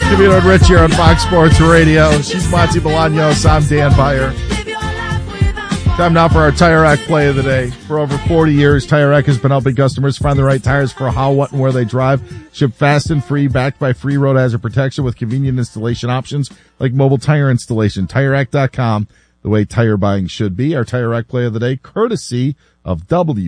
Cavino and Rich here on Fox Sports Radio. She's Monty Bolaños. I'm Dan Beyer. Time now for our Tire Rack play of the day. For over 40 years, Tire Rack has been helping customers find the right tires for how, what, and where they drive. Shipped fast and free, backed by free road hazard protection with convenient installation options like mobile tire installation. TireRack.com, the way tire buying should be. Our Tire Rack play of the day, courtesy of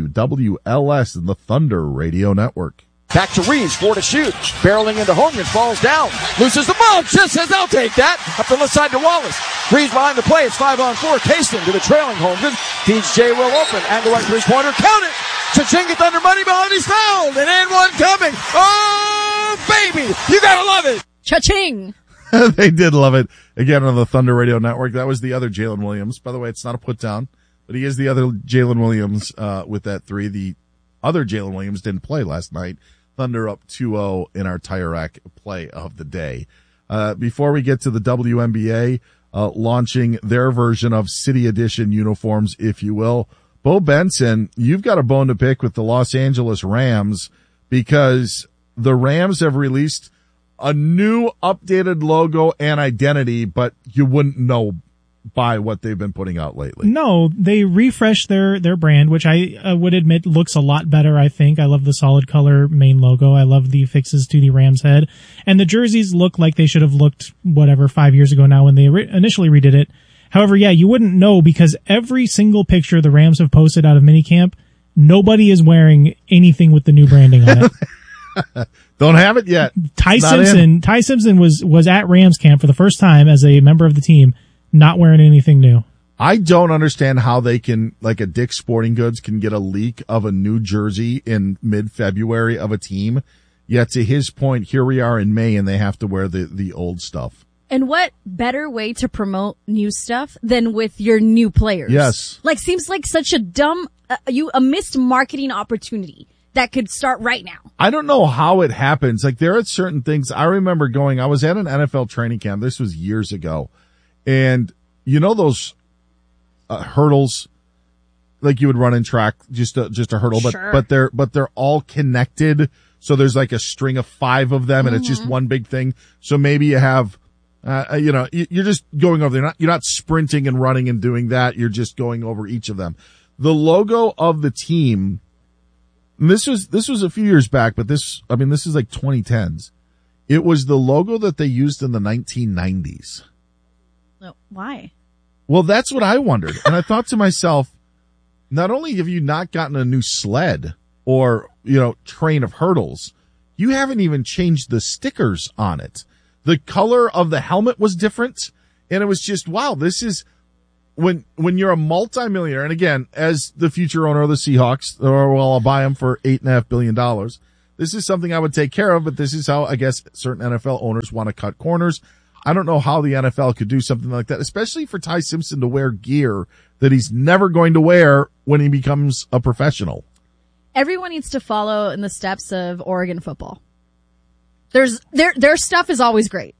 WWLS and the Thunder Radio Network. Back to Reeves, for to shoot. Barreling into Holmgren, falls down. Loses the ball, just says, I'll take that. Up the left side to Wallace. Reeves behind the play, it's 5-on-4. Caston to the trailing Holmgren. Feeds J. Will open. Angle right three-pointer, count it. Cha-ching, Thunder money behind, he's fouled. And one coming. Oh, baby, you gotta love it. Cha-ching. They did love it. Again on the Thunder Radio Network. That was the other Jalen Williams. By the way, it's not a put down, but he is the other Jalen Williams, with that three. The other Jalen Williams didn't play last night. Thunder up 2-0 in our Tire Rack play of the day. Before we get to the WNBA, launching their version of City Edition uniforms, if you will, Bo Benson, you've got a bone to pick with the Los Angeles Rams because the Rams have released a new updated logo and identity, but you wouldn't know by what they've been putting out lately. No, they refreshed their brand, which I would admit looks a lot better, I think. I love the solid color main logo. I love the fixes to the Rams head. And the jerseys look like they should have looked, 5 years ago now when they initially redid it. However, yeah, you wouldn't know because every single picture the Rams have posted out of minicamp, nobody is wearing anything with the new branding on it. Don't have it yet. Ty Simpson was at Rams camp for the first time as a member of the team, not wearing anything new. I don't understand how they can, like a Dick's Sporting Goods can get a leak of a new jersey in mid-February of a team. Yet to his point, here we are in May and they have to wear the old stuff. And what better way to promote new stuff than with your new players? Yes. Seems like such a dumb, a missed marketing opportunity that could start right now. I don't know how it happens. Like there are certain things. I remember I was at an NFL training camp. This was years ago. And you know those hurdles, like you would run in track, just a hurdle, Sure. but they're all connected. So there's like a string of 5 of them, and it's just one big thing. So maybe you have, you're just going over there. You're not sprinting and running and doing that. You're just going over each of them. The logo of the team. And this was a few years back, but this is like 2010s. It was the logo that they used in the 1990s. Why? Well, that's what I wondered. And I thought to myself, not only have you not gotten a new sled or, train of hurdles, you haven't even changed the stickers on it. The color of the helmet was different. And it was just, wow, this is when you're a multimillionaire. And again, as the future owner of the Seahawks, I'll buy them for $8.5 billion. This is something I would take care of, but this is how I guess certain NFL owners want to cut corners. I don't know how the NFL could do something like that, especially for Ty Simpson to wear gear that he's never going to wear when he becomes a professional. Everyone needs to follow in the steps of Oregon football. Their stuff is always great.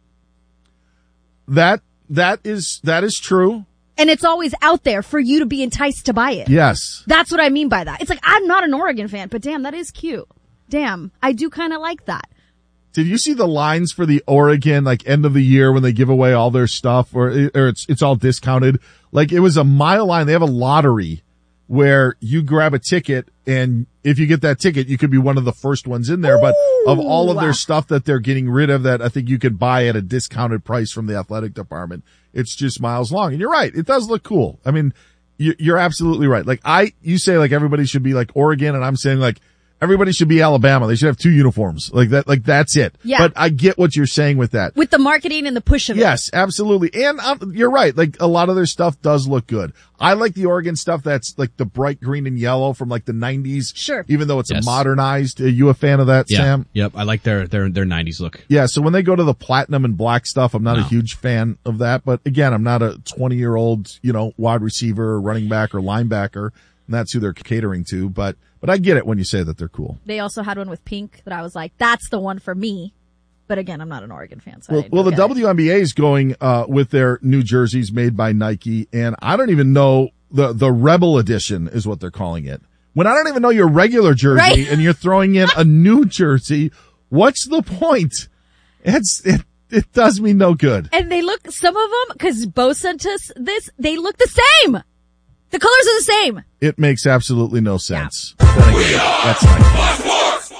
That is true. And it's always out there for you to be enticed to buy it. Yes. That's what I mean by that. It's like, I'm not an Oregon fan, but damn, that is cute. Damn, I do kind of like that. Did you see the lines for the Oregon, end of the year when they give away all their stuff or it's all discounted? Like it was a mile line. They have a lottery where you grab a ticket and if you get that ticket, you could be one of the first ones in there. Ooh. But of all of their stuff that they're getting rid of that I think you could buy at a discounted price from the athletic department, it's just miles long. And you're right. It does look cool. I mean, you're absolutely right. You say everybody should be like Oregon and I'm saying everybody should be Alabama. They should have 2 uniforms. That's it. Yeah. But I get what you're saying with that. With the marketing and the push of it. Yes, absolutely. And you're right. A lot of their stuff does look good. I like the Oregon stuff that's the bright green and yellow from the 90s. Sure. Even though it's modernized. Are you a fan of that, Sam? Yep. I like their 90s look. Yeah. So when they go to the platinum and black stuff, I'm not a huge fan of that. But again, I'm not a 20-year-old, wide receiver or running back or linebacker. And that's who they're catering to. But I get it when you say that they're cool. They also had one with pink that I was like, that's the one for me. But again, I'm not an Oregon fan. So well, the WNBA is going with their new jerseys made by Nike. And I don't even know the Rebel Edition is what they're calling it. When I don't even know your regular jersey and you're throwing in a new jersey, what's the point? It It does me no good. And they look, some of them, because Bo sent us this, they look the same. The colors are the same. It makes absolutely no sense. That's nice.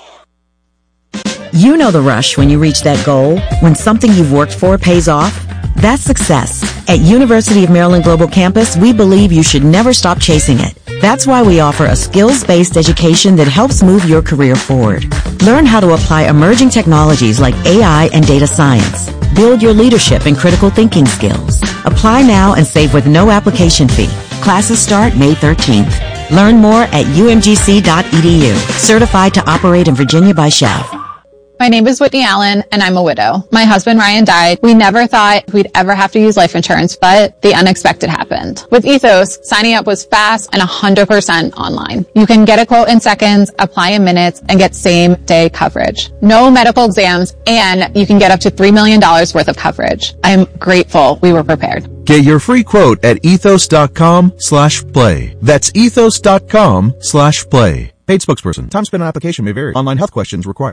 You know the rush when you reach that goal, when something you've worked for pays off. That's success. At University of Maryland Global Campus, we believe you should never stop chasing it. That's why we offer a skills-based education that helps move your career forward. Learn how to apply emerging technologies like AI and data science. Build your leadership and critical thinking skills. Apply now and save with no application fee. Classes start May 13th. Learn more at umgc.edu. Certified to operate in Virginia by Chev. My name is Whitney Allen, and I'm a widow. My husband, Ryan, died. We never thought we'd ever have to use life insurance, but the unexpected happened. With Ethos, signing up was fast and 100% online. You can get a quote in seconds, apply in minutes, and get same-day coverage. No medical exams, and you can get up to $3 million worth of coverage. I'm grateful we were prepared. Get your free quote at ethos.com/play. That's ethos.com/play. Paid spokesperson. Time spent on application may vary. Online health questions required.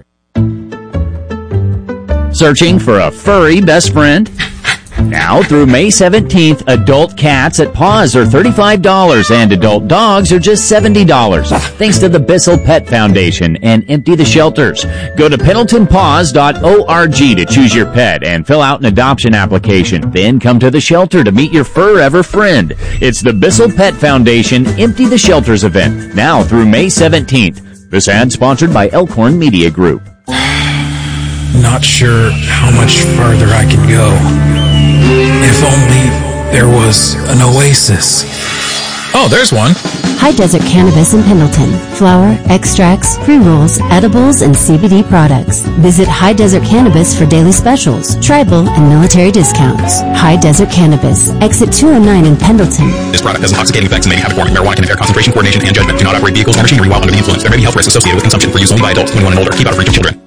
Searching for a furry best friend? Now through May 17th, adult cats at Paws are $35 and adult dogs are just $70. Thanks to the Bissell Pet Foundation and Empty the Shelters. Go to PendletonPaws.org to choose your pet and fill out an adoption application. Then come to the shelter to meet your forever friend. It's the Bissell Pet Foundation Empty the Shelters event, now through May 17th. This ad sponsored by Elkhorn Media Group. Not sure how much farther I can go. If only there was an oasis. Oh, there's one. High Desert Cannabis in Pendleton. Flower, extracts, pre-rolls, edibles, and CBD products. Visit High Desert Cannabis for daily specials, tribal, and military discounts. High Desert Cannabis. Exit 209 in Pendleton. This product has intoxicating effects and may be habit-forming. Marijuana can impair concentration, coordination, and judgment. Do not operate vehicles or machinery while under the influence. There may be health risks associated with consumption for use only by adults 21 and older. Keep out of reach of children.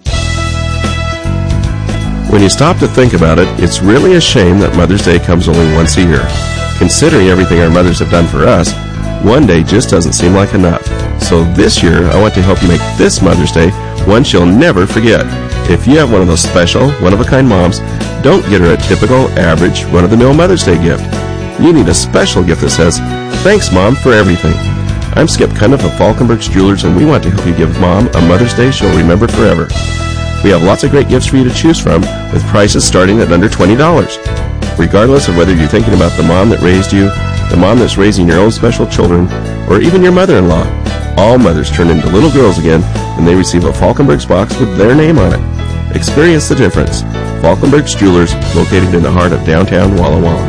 When you stop to think about it, it's really a shame that Mother's Day comes only once a year. Considering everything our mothers have done for us, one day just doesn't seem like enough. So this year, I want to help you make this Mother's Day one she'll never forget. If you have one of those special, one-of-a-kind moms, don't get her a typical, average, run-of-the-mill Mother's Day gift. You need a special gift that says, "Thanks, Mom, for everything." I'm Skip Cundiff of Falkenberg's Jewelers, and we want to help you give Mom a Mother's Day she'll remember forever. We have lots of great gifts for you to choose from, with prices starting at under $20. Regardless of whether you're thinking about the mom that raised you, the mom that's raising your own special children, or even your mother-in-law, all mothers turn into little girls again when they receive a Falkenberg's box with their name on it. Experience the difference. Falkenberg's Jewelers, located in the heart of downtown Walla Walla.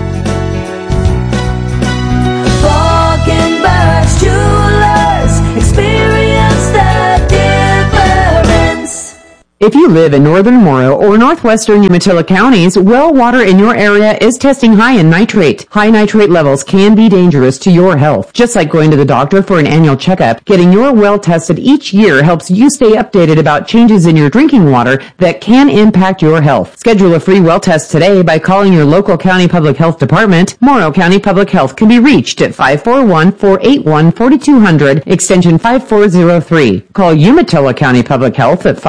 Falkenberg's Jewelers. Experience the difference. If you live in northern Morrow or northwestern Umatilla counties, well water in your area is testing high in nitrate. High nitrate levels can be dangerous to your health. Just like going to the doctor for an annual checkup, getting your well tested each year helps you stay updated about changes in your drinking water that can impact your health. Schedule a free well test today by calling your local county public health department. Morrow County Public Health can be reached at 541-481-4200, extension 5403. Call Umatilla County Public Health at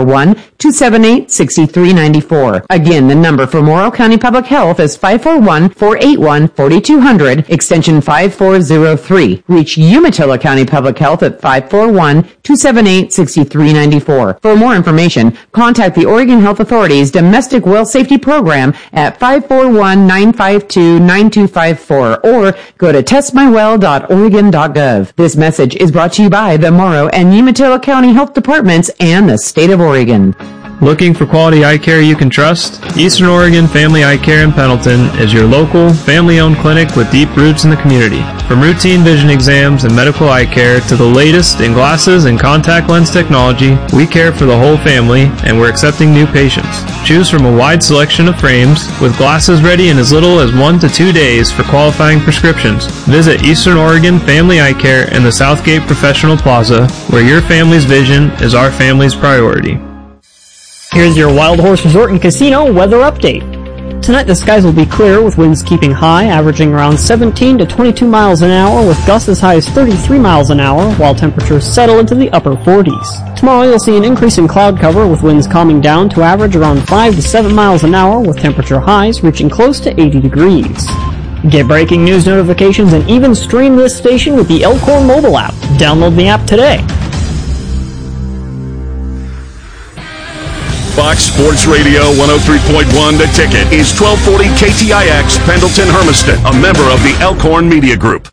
541-278-6394. Again, the number for Morrow County Public Health is 541-481-4200, extension 5403. Reach Umatilla County Public Health at 541-278-6394. For more information, contact the Oregon Health Authority's Domestic Well Safety Program at 541-952-9254 or go to testmywell.oregon.gov. This message is brought to you by the Morrow and Umatilla County Health Departments and the State of Oregon. Looking for quality eye care you can trust? Eastern Oregon Family Eye Care in Pendleton is your local, family-owned clinic with deep roots in the community. From routine vision exams and medical eye care to the latest in glasses and contact lens technology, we care for the whole family and we're accepting new patients. Choose from a wide selection of frames with glasses ready in as little as 1 to 2 days for qualifying prescriptions. Visit Eastern Oregon Family Eye Care in the Southgate Professional Plaza, where your family's vision is our family's priority. Here's your Wild Horse Resort and Casino weather update. Tonight the skies will be clear with winds keeping high, averaging around 17 to 22 miles an hour with gusts as high as 33 miles an hour, while temperatures settle into the upper 40s. Tomorrow you'll see an increase in cloud cover with winds calming down to average around 5 to 7 miles an hour with temperature highs reaching close to 80 degrees. Get breaking news notifications and even stream this station with the Elkhorn mobile app. Download the app today. Fox Sports Radio 103.1 The Ticket is 1240 KTIX Pendleton Hermiston, a member of the Elkhorn Media Group.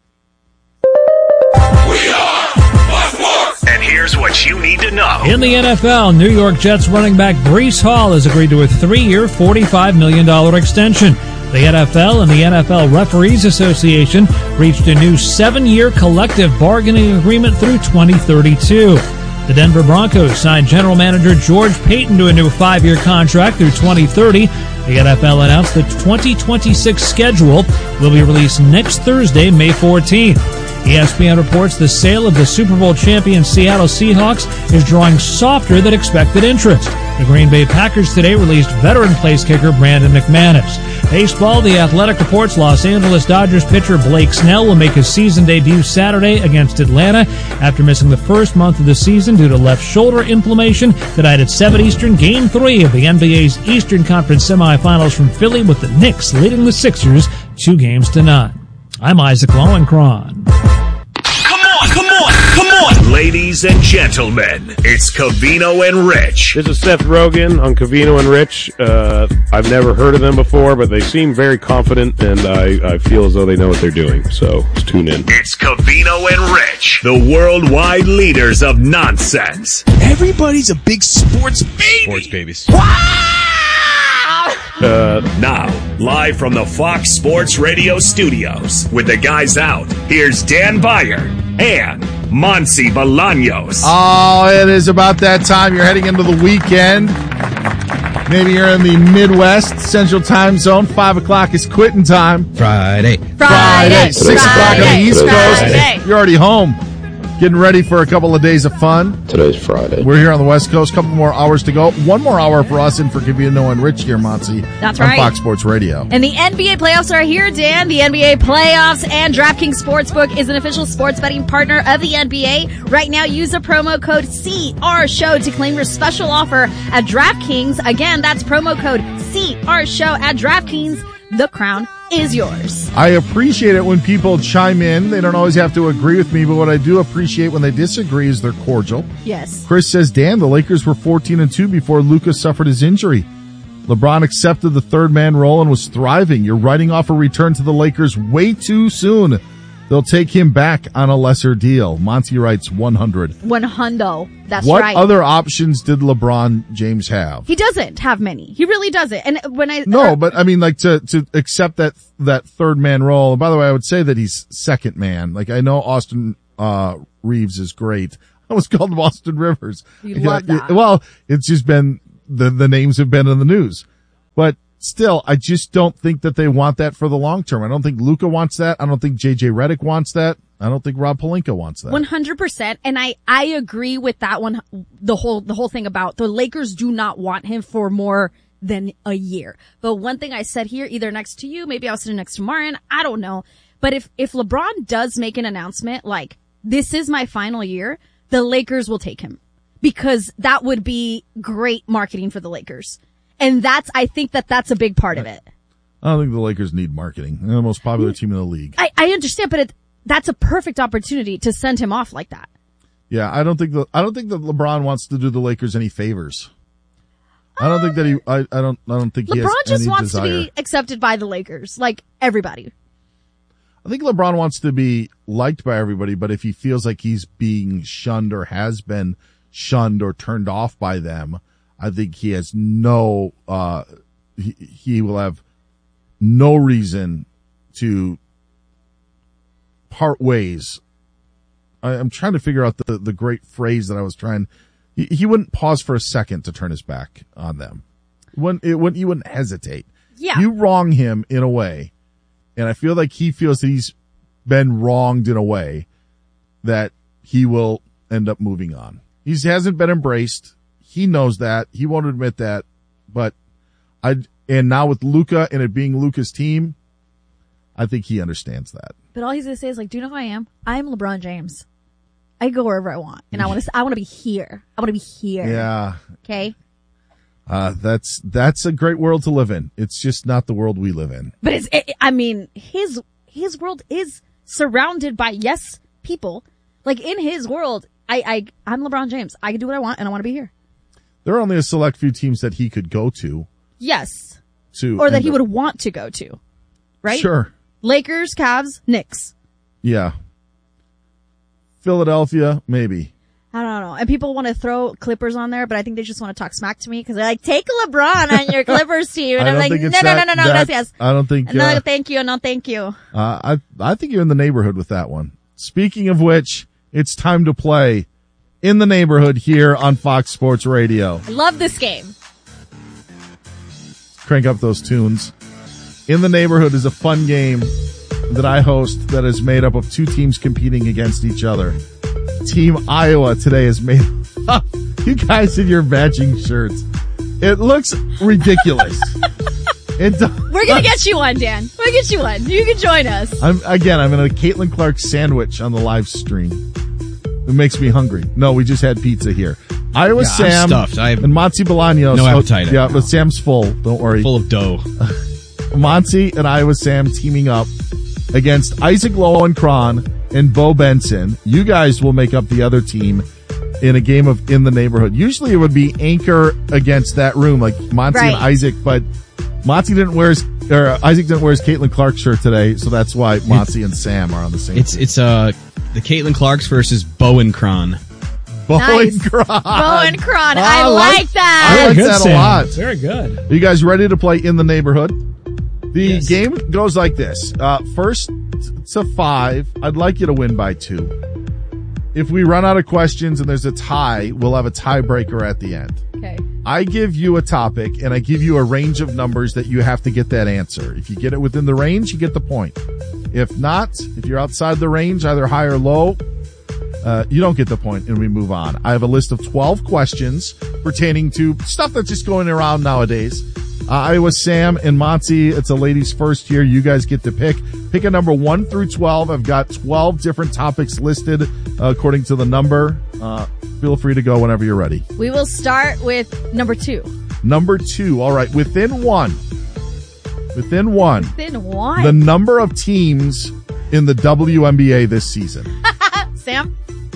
We are Fox Sports! And here's what you need to know. In the NFL, New York Jets running back Breece Hall has agreed to a 3-year, $45 million extension. The NFL and the NFL Referees Association reached a new 7-year collective bargaining agreement through 2032. The Denver Broncos signed general manager George Payton to a new 5-year contract through 2030. The NFL announced the 2026 schedule will be released next Thursday, May 14th. ESPN reports the sale of the Super Bowl champion Seattle Seahawks is drawing softer than expected interest. The Green Bay Packers today released veteran place kicker Brandon McManus. Baseball, The Athletic reports Los Angeles Dodgers pitcher Blake Snell will make his season debut Saturday against Atlanta after missing the first month of the season due to left shoulder inflammation. Tonight at 7 Eastern, Game 3 of the NBA's Eastern Conference semifinals from Philly with the Knicks leading the Sixers 2-0. I'm Isaac Lowenkron. Come on, ladies and gentlemen, it's Covino and Rich. This is Seth Rogen on Covino and Rich. I've never heard of them before, but they seem very confident, and I feel as though they know what they're doing, so let's tune in. It's Covino and Rich, the worldwide leaders of nonsense. Everybody's a big sports baby. Sports babies. Now, live from the Fox Sports Radio studios, with the guys out, here's Dan Beyer and Monsi Bolaños. Oh, it is about that time. You're heading into the weekend. Maybe you're in the Midwest, Central Time Zone. 5 o'clock is quitting time. Friday. 6 o'clock on the East Coast. You're already home. Getting ready for a couple of days of fun. Today's Friday. We're here on the West Coast. Couple more hours to go. One more hour for us and for Covino and Rich here, Monty. That's on right. Fox Sports Radio. And the NBA playoffs are here, Dan. The NBA playoffs and DraftKings Sportsbook is an official sports betting partner of the NBA. Right now, use the promo code CRSHOW to claim your special offer at DraftKings. Again, that's promo code CRSHOW at DraftKings. The crown is yours. I appreciate it when people chime in. They don't always have to agree with me, but what I do appreciate when they disagree is they're cordial. Yes. Chris says, Dan, the Lakers were 14-2 before Luka suffered his injury. LeBron accepted the third man role and was thriving. You're writing off a return to the Lakers way too soon. They'll take him back on a lesser deal. Monty writes 100. 100. That's what right. What other options did LeBron James have? He doesn't have many. He really doesn't. And when I but I mean, like to accept that third man role. And by the way, I would say that he's second man. Like I know Austin Reeves is great. I almost called him Austin Rivers. You love that. Well, it's just been the names have been in the news, but. Still, I just don't think that they want that for the long term. I don't think Luka wants that. I don't think JJ Redick wants that. I don't think Rob Pelinka wants that. 100%. And I agree with that one. The whole thing about the Lakers do not want him for more than a year. But one thing I said here, either next to you, maybe I was sitting next to Marian, I don't know. But if LeBron does make an announcement like, this is my final year, the Lakers will take him. Because that would be great marketing for the Lakers. And I think that's a big part of it. I don't think the Lakers need marketing. They're the most popular team in the league. I understand, but that's a perfect opportunity to send him off like that. Yeah, I don't think that LeBron wants to do the Lakers any favors. I don't think that he. I don't think he has LeBron just any wants desire. to be accepted by the Lakers, like everybody. I think LeBron wants to be liked by everybody, but if he feels like he's being shunned or has been shunned or turned off by them, I think he has no, he will have no reason to part ways. I'm trying to figure out the great phrase that I was trying. He wouldn't pause for a second to turn his he wouldn't hesitate. Yeah. You wrong him in a way, and I feel like he feels that he's been wronged in a way that he will end up moving on. He hasn't been embraced. He knows that. He won't admit that, but And now with Luka and it being Luka's team, I think he understands that. But all he's going to say is, like, do you know who I am? I'm LeBron James. I go wherever I want. And I want to be here. I want to be here. Yeah. Okay? That's a great world to live in. It's just not the world we live in. But his world is surrounded by people. Like, in his world, I'm LeBron James. I can do what I want and I want to be here. There are only a select few teams that he could go to. Yes. Or that he would want to go to. Right? Sure. Lakers, Cavs, Knicks. Yeah. Philadelphia, maybe. I don't know. And people want to throw Clippers on there, but I think they just want to talk smack to me because they're like, take LeBron on your Clippers team. And I'm like, no, gracias. I don't think. No, thank you. No, thank you. I think you're in the neighborhood with that one. Speaking of which, it's time to play In the Neighborhood here on Fox Sports Radio. I love this game. Crank up those tunes. In the Neighborhood is a fun game that I host that is made up of two teams competing against each other. Team Iowa today is made up. You guys in your matching shirts. It looks ridiculous. We're going to get you one, Dan. We're going to get you one. You can join us. I'm in a Caitlin Clark sandwich on the live stream. It makes me hungry. No, we just had pizza here. Iowa Sam stuffed. And Monty Bolaños. No appetite. Yeah, but Sam's full. Don't worry. Full of dough. Monty and Iowa Sam teaming up against Isaac Lowenkron and Bo Benson. You guys will make up the other team in a game of In the Neighborhood. Usually it would be Anchor against that room, like Monty and Isaac, but Isaac didn't wear his Caitlin Clark shirt today, so that's why Monty and Sam are on the same team. It's the Caitlin Clarks versus Bowenkron. Bowenkron. Bowenkron. I like that. I like that a lot. Very good. Are you guys ready to play In the Neighborhood? The game goes like this. First to 5, I'd like you to win by 2. If we run out of questions and there's a tie, we'll have a tiebreaker at the end. Okay. I give you a topic and I give you a range of numbers that you have to get that answer. If you get it within the range, you get the point. If not, if you're outside the range, either high or low, you don't get the point and we move on. I have a list of 12 questions pertaining to stuff that's just going around nowadays. Iowa Sam and Monty, it's a ladies first here. You guys get to pick a number 1 through 12. I've got 12 different topics listed according to the number. Feel free to go whenever you're ready. We will start with number 2. Number 2. All right. Within one. Within one. The number of teams in the WNBA this season. Sam?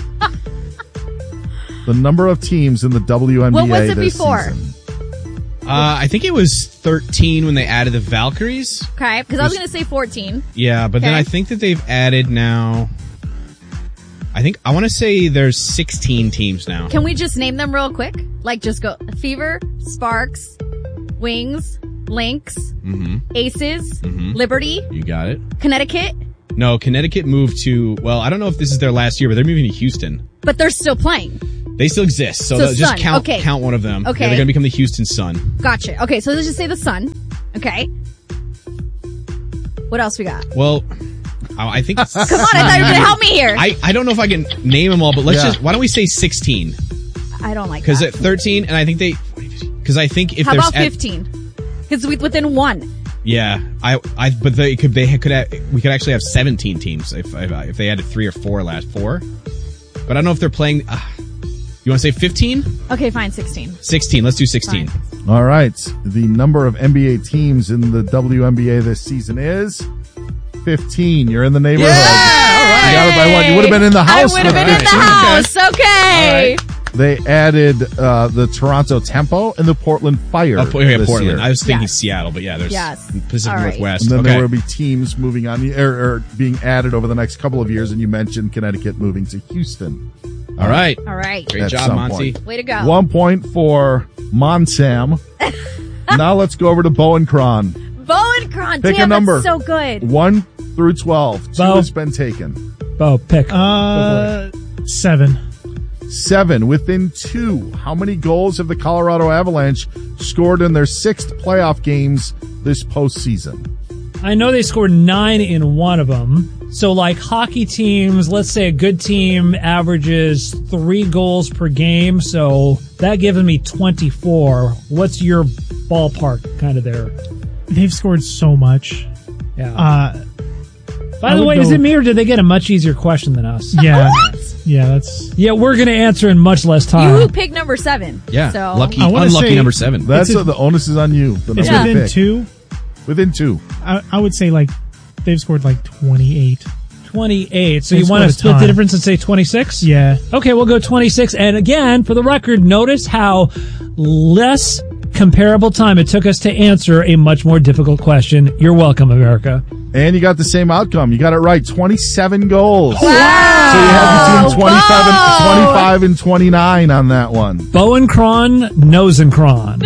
The number of teams in the WNBA what was it this before? season. I think it was 13 when they added the Valkyries. Okay, because I was going to say 14. Yeah, but then I think that they've added now. I want to say there's 16 teams now. Can we just name them real quick? Like, just go Fever, Sparks, Wings, Lynx, Aces, Liberty. You got it. Connecticut. No, Connecticut moved to, well, I don't know if this is their last year, but they're moving to Houston. But they're still playing. They still exist, so just count one of them. Okay. Yeah, they're going to become the Houston Sun. Gotcha. Okay, so let's just say the Sun. Okay. What else we got? Well, I think... Come on, I thought you were going to help me here. I don't know if I can name them all, but why don't we say 16? I don't like that. Because at 13, and I think because I think if how there's... about 15? Because within 1. Yeah, but we could actually have 17 teams if they added 3 or 4 last 4. But I don't know if they're playing. You want to say 15? Okay, fine, 16. 16. Let's do 16. Fine. All right. The number of NBA teams in the WNBA this season is 15. You're in the neighborhood. Yeah, all right. You got it by 1. You would have been in the house. I would have been in the house. Okay. They added the Toronto Tempo and the Portland Fire. Portland. Year. I was thinking Seattle, but yeah, there's Pacific Northwest. And then there will be teams moving on or being added over the next couple of years. And you mentioned Connecticut moving to Houston. All right. Great job, Monty. Way to go. 1 point for Monsam. Now let's go over to Bowenkron. Bowenkron. Pick Damn, a number. That's so good. 1 through 12. 2 has been taken. Bo, pick. 7. 7. Within 2. How many goals have the Colorado Avalanche scored in their 6th playoff games this postseason? I know they scored 9 in one of them. So like hockey teams, let's say a good team averages 3 goals per game. So that gives me 24. What's your ballpark kind of there? They've scored so much. Yeah. By the way, is it me or did they get a much easier question than us? Yeah. Yeah, we're going to answer in much less time. You picked number 7. Yeah. So. Unlucky number 7. The onus is on you. It's within 2? Within 2. I would say like they've scored like 28. 28. So They you want to scored a split ton. the difference and say 26? Yeah. Okay, we'll go 26. And again, for the record, notice how less comparable time it took us to answer a much more difficult question. You're welcome, America. And you got the same outcome. You got it right. 27 goals. Wow. So you have between 25 and 29 on that one. Bowen Cron, Nosencron.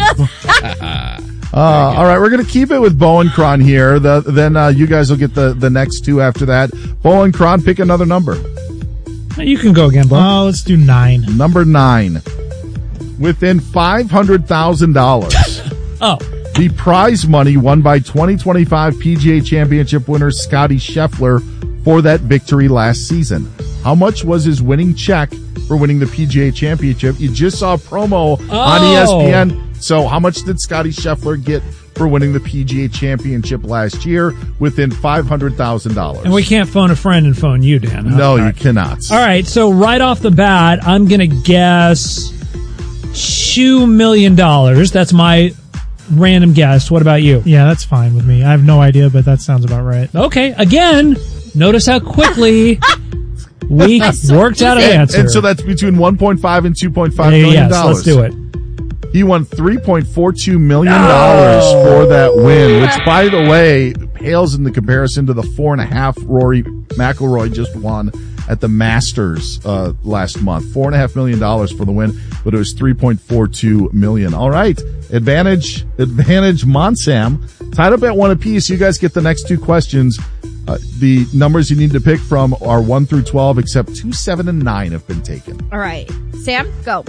All right, we're going to keep it with Bowen Cron here. Then you guys will get the next 2 after that. Bowen Cron, pick another number. You can go again, Bo. Oh, let's do 9. Number 9. Within $500,000. Oh. The prize money won by 2025 PGA Championship winner Scotty Scheffler for that victory last season. How much was his winning check for winning the PGA Championship? You just saw a promo on ESPN. So how much did Scotty Scheffler get for winning the PGA Championship last year within $500,000? And we can't phone a friend and phone you, Dan. Huh? No, you cannot. All right, so right off the bat, I'm going to guess $2 million. That's my random guess. What about you? Yeah, that's fine with me. I have no idea, but that sounds about right. Okay, again, notice how quickly we worked out an answer. And so that's between $1.5 and $2.5 million. Yes, let's do it. He won $3.42 million for that win, which, by the way, pales in the comparison to the $4.5 Rory McIlroy just won at the Masters last month. $4.5 million for the win, but it was $3.42 million. All right, advantage Monsam. Tied up at 1 apiece. You guys get the next 2 questions. The numbers you need to pick from are 1 through 12, except 2, 7, and 9 have been taken. All right. Sam, go.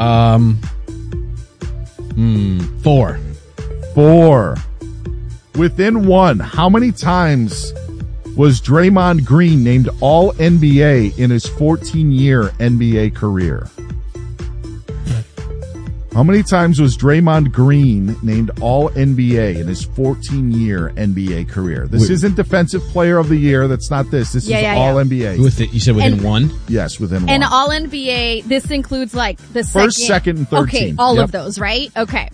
4. 4. Within 1, how many times was Draymond Green named All-NBA in his 14-year NBA career? How many times was Draymond Green named All-NBA in his 14-year NBA career? This isn't Defensive Player of the Year. That's not this. This is All-NBA. You said within 1? Yes, within 1. And All-NBA, this includes like the First, second, and third Okay, team. all Yep. of those, right? Okay.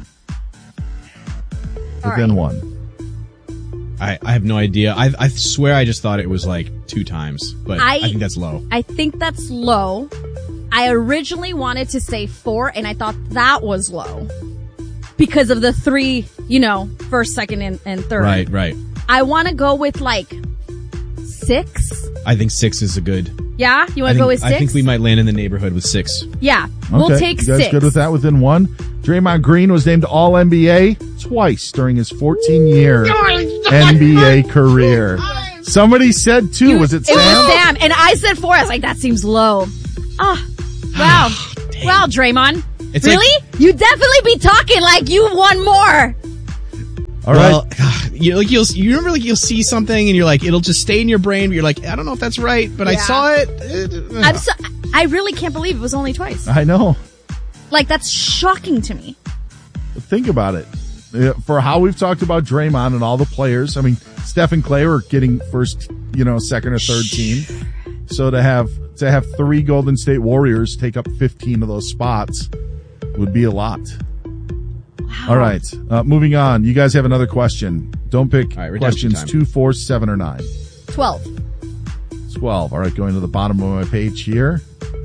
Within 1. I have no idea. I swear I just thought it was like 2 times, but I think that's low. I think that's low. I originally wanted to say 4, and I thought that was low because of the 3, first, second, and third. Right. I want to go with like 6. I think 6 is a good. Yeah? You want to go with 6? I think we might land in the neighborhood with 6. Yeah. We'll Okay, take you guys 6. good with that within 1? Draymond Green was named All-NBA twice during his 14-year NBA career. Somebody said 2. Was it Sam? It was Sam, and I said 4. I was like, that seems low. Oh, wow. Wow, Draymond. It's really? You definitely be talking like you won more. All right. You remember you'll see something and you're like, it'll just stay in your brain, but you're like, I don't know if that's right, but I saw it. I really can't believe it was only twice. I know. Like, that's shocking to me. Think about it. For how we've talked about Draymond and all the players, I mean, Steph and Clay were getting first, second or third team. So to have 3 Golden State Warriors take up 15 of those spots would be a lot. Wow. All right. Moving on. You guys have another question. Don't pick redemption questions time. 2, 4, 7, or 9. 12. 12. All right. Going to the bottom of my page here.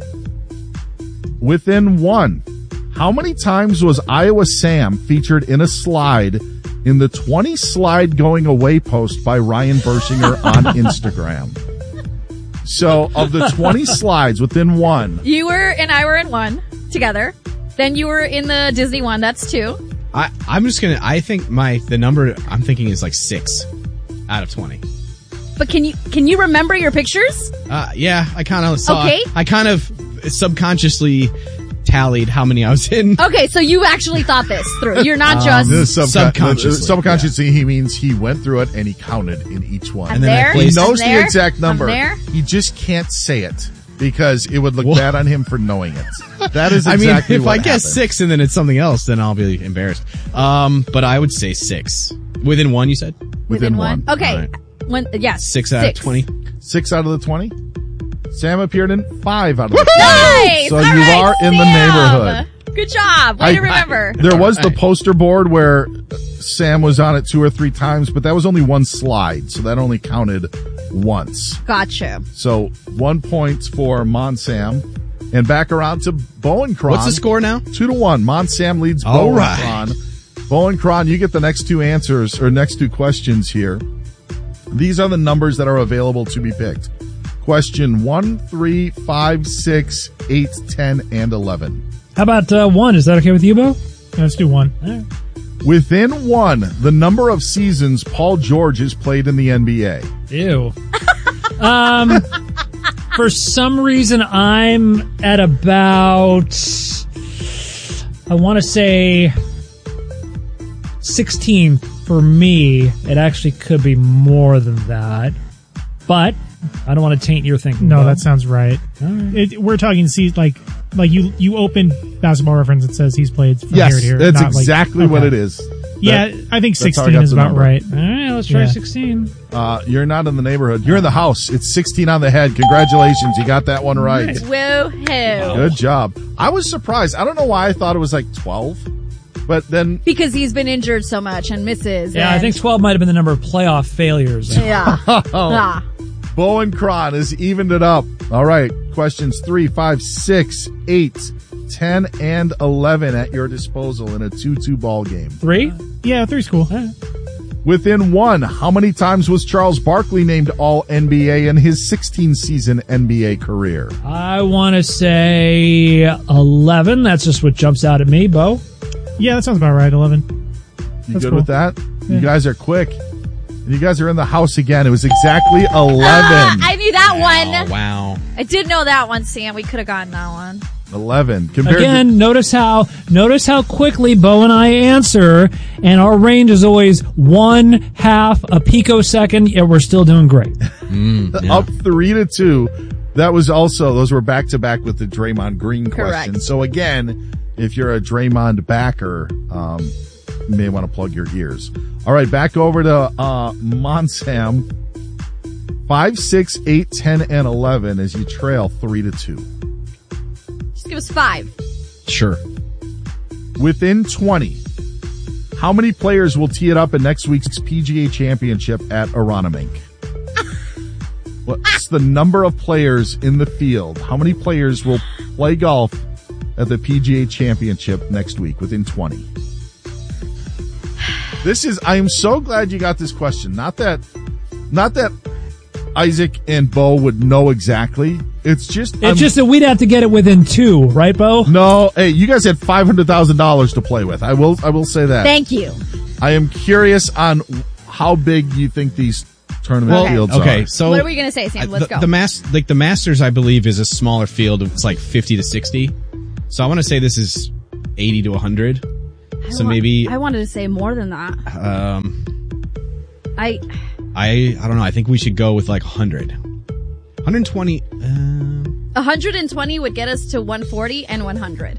Within 1. How many times was Iowa Sam featured in a slide in the 20 slide going away post by Ryan Bershinger on Instagram? So of the 20 slides within 1. You were and I were in 1 together. Then you were in the Disney one. That's 2. I'm just gonna. I think the number I'm thinking is like 6 out of 20. But can you remember your pictures? Yeah, I kind of saw. Okay. I kind of subconsciously tallied how many I was in. Okay, so you actually thought this through. You're not just subconsciously. Subconsciously, he means he went through it and he counted in each one. I'm And then I there, he placed- knows I'm the there, exact number. I'm there. He just can't say it because it would look bad on him for knowing it. That is exactly I mean, if what I guess happened. 6 and then it's something else, then I'll be embarrassed. But I would say 6. Within 1, you said? Within one. Okay. All right. Yes. 6 out of 20. 6 out of the 20. Sam appeared in 5 out of the 20. Nice! So All you right, are in the Sam. neighborhood. Good job. Way to remember. There was the poster board where Sam was on it 2 or 3 times, but that was only one slide, so that only counted once. Gotcha. So 1 point for Monsam. And back around to Bowen Cron. What's the score now? 2-1. Monsam leads All Bowen right. Cron. Bowen Cron, you get the next 2 answers, or next 2 questions here. These are the numbers that are available to be picked. Question 1, 3, 5, 6, 8, 10, and 11. How about 1? Is that okay with you, Bo? Let's do 1. All right. Within 1, the number of seasons Paul George has played in the NBA. Ew. For some reason, I'm at about, I want to say 16 for me. It actually could be more than that, but I don't want to taint your thinking. No, Bo. that sounds right. We're talking like you open Basketball Reference, it says he's played from here Yes, to here. that's not exactly what it is. Yeah, I think that's how I 16 got is the about number. right. All right, let's try 16. You're not in the neighborhood. You're in the house. It's 16 on the head. Congratulations. You got that one right. Woohoo. Good job. I was surprised. I don't know why I thought it was like 12, but then Because he's been injured so much and misses. Yeah, I and- think 12 might have been the number of playoff failures. Yeah. Ah. Bowen Cron has evened it up. All right. Questions 3, 5, 6, 8, 10, and 11 at your disposal in a 2-2 ball game. 3? Yeah, 3's cool. Within 1, how many times was Charles Barkley named All-NBA in his 16-season NBA career? I want to say 11. That's just what jumps out at me, Bo. Yeah, that sounds about right. 11. You That's good cool. with that? Yeah. You guys are quick. And you guys are in the house again. It was exactly 11. I knew that one. Wow. I did know that one, Sam. We could have gotten that one. 11. Compared Again, notice how quickly Bo and I answer, and our range is always 1/2 a picosecond, yet we're still doing great. Up 3-2. That was also, those were back to back with the Draymond Green question. Correct. So again, if you're a Draymond backer, you may want to plug your ears. All right, back over to Monsam. 5, 6, 8, 10, and 11 as you trail 3-2. Just give us 5. Sure. Within 20, how many players will tee it up in next week's PGA Championship at Aronimink? What's the number of players in the field? How many players will play golf at the PGA Championship next week within 20? I am so glad you got this question. Not that Isaac and Bo would know exactly. It's just that we'd have to get it within 2, right, Bo? No, hey, you guys had $500,000 to play with. I will say that. Thank you. I am curious on how big you think these tournament fields are. Okay, so What are we going to say, Sam? Let's go. The Masters, I believe, is a smaller field. It's like 50 to 60. So I want to say this is 80 to 100. So maybe I wanted to say more than that. I don't know. I think we should go with like 100. 120. 120 would get us to 140 and 100.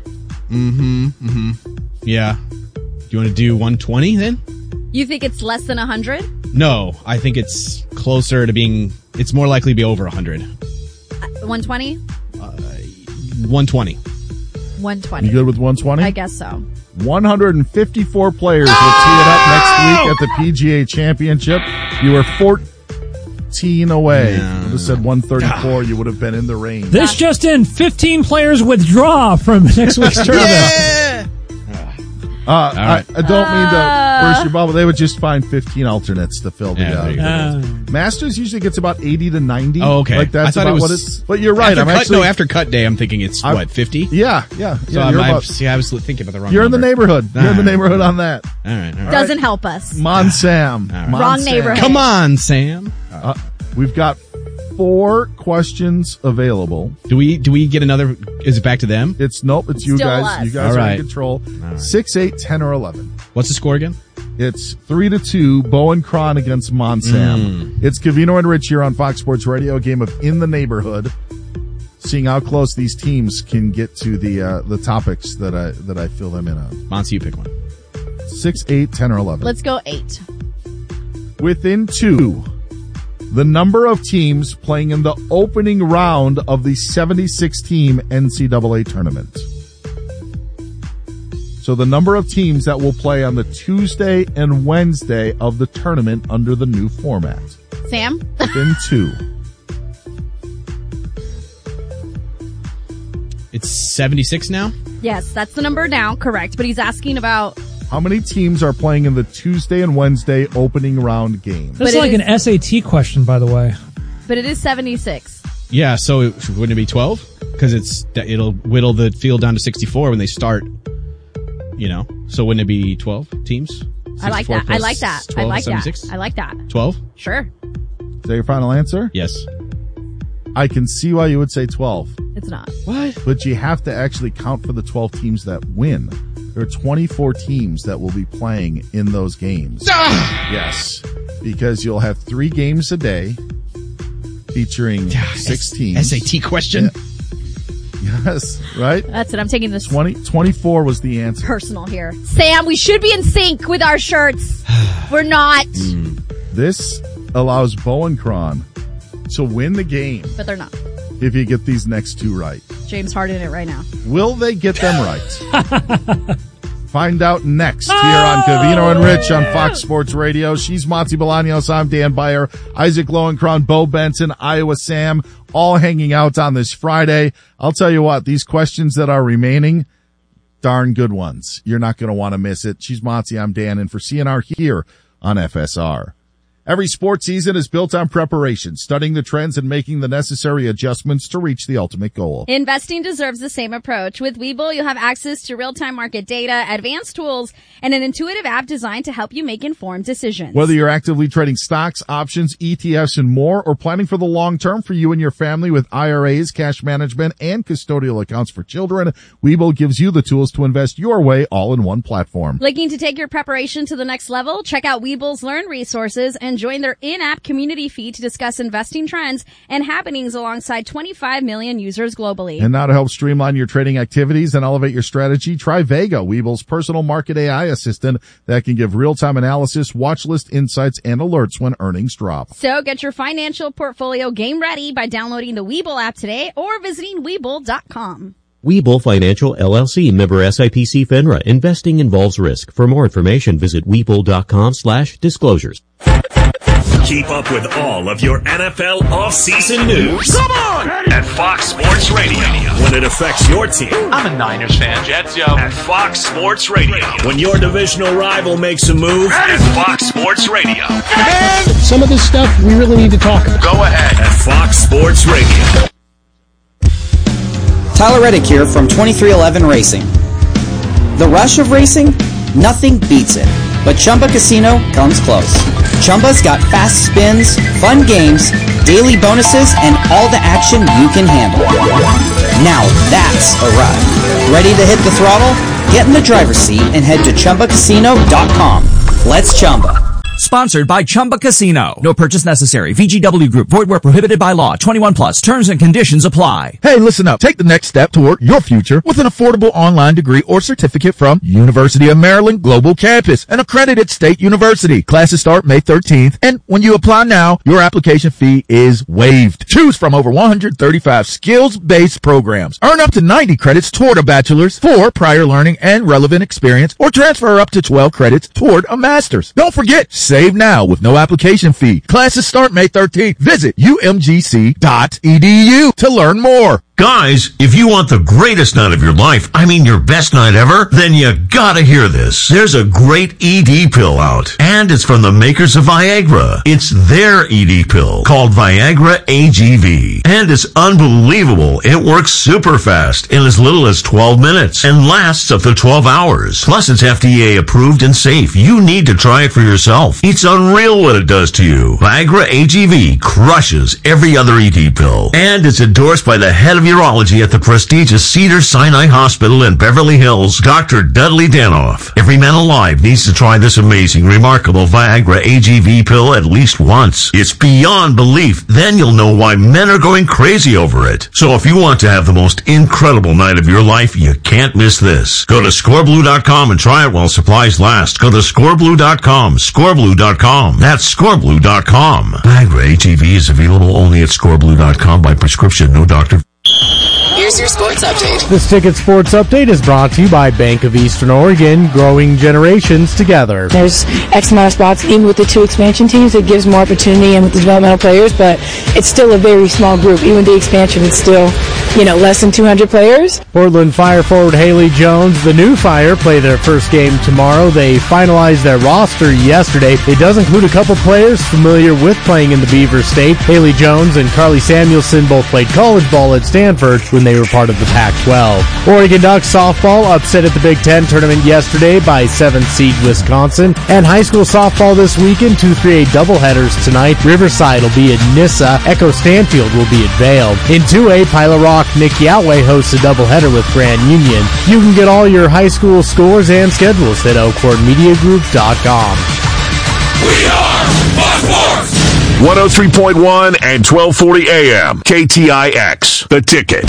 Yeah. Do you want to do 120 then? You think it's less than 100? No, I think it's closer to being. It's more likely to be over 100. 120? 120. 120. You good with 120? I guess so. 154 players will tee it up next week at the PGA Championship. You were 14 away. I would have said 134. You would have been in the range. This just in, 15 players withdraw from next week's tournament. I don't mean to burst your bubble. They would just find 15 alternates to fill the Masters usually gets about 80 to 90. Oh, okay. Like that's I thought about it was, what it's. But you're right. After cut day, I'm thinking it's what 50. Yeah. So you're I about- was thinking about the wrong. You're in the number. neighborhood. You're in the neighborhood on that. All right. Doesn't help us. Monsam. Wrong neighborhood. Come on, Sam. We've got 4 questions available. Do we get another? Is it back to them? It's you Still guys. us. You guys All are right. in control. right. 6, 8, 10, or 11. What's the score again? It's 3-2. Bowen Cron against Monsam. It's Covino and Rich here on Fox Sports Radio. A game of In the Neighborhood. Seeing how close these teams can get to the topics that I fill them in on. Monty, you pick one. 6, 8, 10, or 11. Let's go 8. Within 2, the number of teams playing in the opening round of the 76-team NCAA tournament. So the number of teams that will play on the Tuesday and Wednesday of the tournament under the new format. Sam? Within 2. It's 76 now? Yes, that's the number now, correct. But he's asking about... How many teams are playing in the Tuesday and Wednesday opening round games? That's like an SAT question, by the way. But it is 76. Yeah, so wouldn't it be 12? Because it'll whittle the field down to 64 when they start, So wouldn't it be 12 teams? I like that. I like that. 12, I like 76? that. I like that. 12? Sure. Is that your final answer? Yes. I can see why you would say 12. It's not. What? But you have to actually count for the 12 teams that win. There are 24 teams that will be playing in those games. Yes. Because you'll have 3 games a day featuring 6 teams. SAT question? Yeah. Yes, right? That's it. I'm taking this 24 was the answer. personal here. Sam, we should be in sync with our shirts. We're not. This allows Bowen Cron to win the game But they're not. if you get these next 2 right. James Harden it right now. Will they get them right? Find out next here on Covino and Rich on Fox Sports Radio. She's Monty Bolaños. I'm Dan Beyer. Isaac Lowenkron, Bo Benson, Iowa Sam, all hanging out on this Friday. I'll tell you what, these questions that are remaining, darn good ones. You're not going to want to miss it. She's Monty. I'm Dan. And for CNR here on FSR. Every sports season is built on preparation, studying the trends and making the necessary adjustments to reach the ultimate goal. Investing deserves the same approach. With Webull, you'll have access to real-time market data, advanced tools, and an intuitive app designed to help you make informed decisions. Whether you're actively trading stocks, options, ETFs, and more, or planning for the long term for you and your family with IRAs, cash management, and custodial accounts for children, Webull gives you the tools to invest your way all in one platform. Looking to take your preparation to the next level? Check out Webull's Learn resources and join their in-app community feed to discuss investing trends and happenings alongside 25 million users globally. And now to help streamline your trading activities and elevate your strategy, try Vega, Webull's personal market AI assistant that can give real-time analysis, watch list insights, and alerts when earnings drop. So get your financial portfolio game ready by downloading the Webull app today or visiting Webull.com. Webull Financial LLC, member SIPC FINRA. Investing involves risk. For more information, visit Webull.com/disclosures. Keep up with all of your NFL offseason news. Come on! At Fox Sports Radio. When it affects your team. I'm a Niners fan. Jets, yo. At Fox Sports Radio. When your divisional rival makes a move. At Fox Sports Radio. And some of this stuff we really need to talk about. Go ahead. At Fox Sports Radio. Tyler Reddick here from 2311 Racing. The rush of racing? Nothing beats it. But Chumba Casino comes close. Chumba's got fast spins, fun games, daily bonuses, and all the action you can handle. Now that's a ride. Ready to hit the throttle? Get in the driver's seat and head to ChumbaCasino.com. Let's Chumba. Sponsored by Chumba Casino. No purchase necessary. VGW Group. Void where prohibited by law. 21 plus. Terms and conditions apply. Hey, listen up. Take the next step toward your future with an affordable online degree or certificate from University of Maryland Global Campus, an accredited state university. Classes start May 13th, and when you apply now, your application fee is waived. Choose from over 135 skills-based programs. Earn up to 90 credits toward a bachelor's for prior learning and relevant experience, or transfer up to 12 credits toward a master's. Don't forget, save now with no application fee. Classes start May 13th. Visit umgc.edu to learn more. Guys, if you want the greatest night of your life, I mean your best night ever, then you gotta hear this. There's a great ED pill out, and it's from the makers of Viagra. It's their ED pill called Viagra AGV, and it's unbelievable. It works super fast in as little as 12 minutes and lasts up to 12 hours. Plus, it's FDA approved and safe. You need to try it for yourself. yourself. It's unreal what it does to you. Viagra AGV crushes every other ED pill. And it's endorsed by the head of urology at the prestigious Cedars-Sinai Hospital in Beverly Hills, Dr. Dudley Danoff. Every man alive needs to try this amazing, remarkable Viagra AGV pill at least once. It's beyond belief. Then you'll know why men are going crazy over it. So if you want to have the most incredible night of your life, you can't miss this. Go to scoreblue.com and try it while supplies last. Go to scoreblue.com. Scoreblue.com. That's scoreblue.com. Viagra AGV is available only at scoreblue.com by prescription. No doctor. Here's your sports update. This Ticket Sports Update is brought to you by Bank of Eastern Oregon, growing generations together. There's X amount of spots, even with the 2 expansion teams, it gives more opportunity and with the developmental players, but it's still a very small group. Even with the expansion, it's still, less than 200 players. Portland Fire forward Haley Jones, the new Fire, play their first game tomorrow. They finalized their roster yesterday. It does include a couple players familiar with playing in the Beaver State. Haley Jones and Carly Samuelson both played college ball at Stanford when they were part of the Pac-12. Oregon Ducks softball upset at the Big Ten tournament yesterday by 7th seed Wisconsin. And high school softball this weekend, 2 3A doubleheaders tonight. Riverside will be at Nyssa. Echo Stanfield will be at Vail. In 2A, Pilot Rock Nick Youtway hosts a doubleheader with Grand Union. You can get all your high school scores and schedules at elkhornmediagroup.com. We are Fox Sports! 103.1 and 1240 AM. KTIX. The Ticket.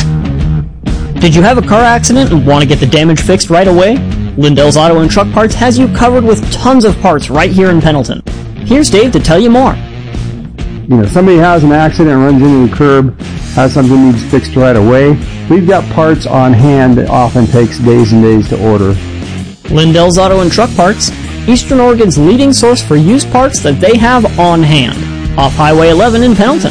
Did you have a car accident and want to get the damage fixed right away? Lindell's Auto and Truck Parts has you covered with tons of parts right here in Pendleton. Here's Dave to tell you more. Somebody has an accident, runs into the curb, has something needs fixed right away. We've got parts on hand that often takes days and days to order. Lindell's Auto and Truck Parts, Eastern Oregon's leading source for used parts that they have on hand. Off Highway 11 in Pendleton.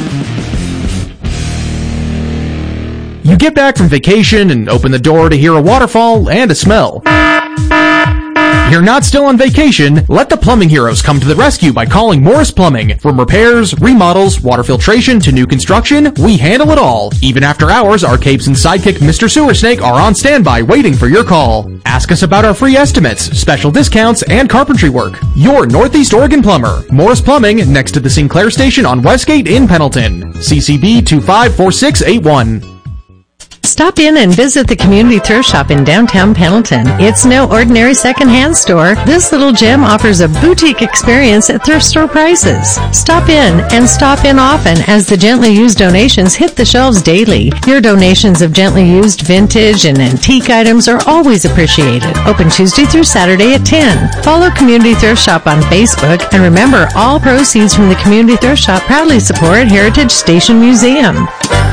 You get back from vacation and open the door to hear a waterfall and a smell. You're not still on vacation. Let the plumbing heroes come to the rescue by calling Morris Plumbing. From repairs, remodels, water filtration to new construction, we handle it all. Even after hours, our capes and sidekick Mr. Sewer Snake are on standby waiting for your call. Ask us about our free estimates, special discounts, and carpentry work. Your Northeast Oregon plumber. Morris Plumbing, next to the Sinclair Station on Westgate in Pendleton. CCB 254681. Stop in and visit the Community Thrift Shop in downtown Pendleton. It's no ordinary secondhand store. This little gem offers a boutique experience at thrift store prices. Stop in and stop in often as the gently used donations hit the shelves daily. Your donations of gently used vintage and antique items are always appreciated. Open Tuesday through Saturday at 10. Follow Community Thrift Shop on Facebook, and remember, all proceeds from the Community Thrift Shop proudly support Heritage Station Museum.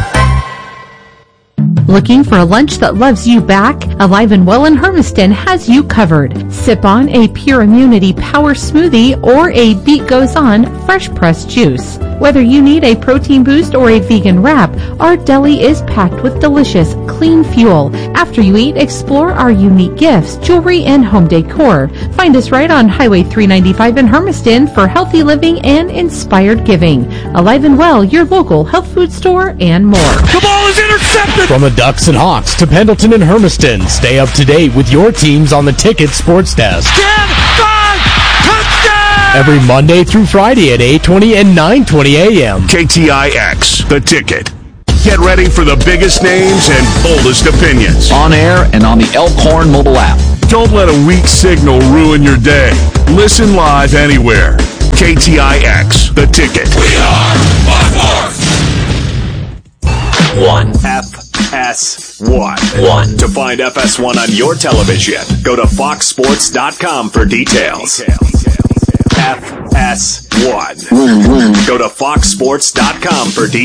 Looking for a lunch that loves you back? Alive and Well in Hermiston has you covered. Sip on a Pure Immunity Power Smoothie or a Beat Goes On fresh pressed juice. Whether you need a protein boost or a vegan wrap, our deli is packed with delicious, clean fuel. After you eat, explore our unique gifts, jewelry, and home decor. Find us right on Highway 395 in Hermiston for healthy living and inspired giving. Alive and Well, your local health food store, and more. The ball is intercepted! From the Ducks and Hawks to Pendleton and Hermiston, stay up to date with your teams on the Ticket Sports Desk. 10-5 touchdown! Every Monday through Friday at 8:20 and 9:20 a.m. KTIX. The Ticket. Get ready for the biggest names and boldest opinions. On air and on the Elkhorn mobile app. Don't let a weak signal ruin your day. Listen live anywhere. KTIX. The Ticket. We are Fox Sports! 1 FS1. To find FS1 on your television, go to foxsports.com for details. FS1. Go to foxsports.com for details.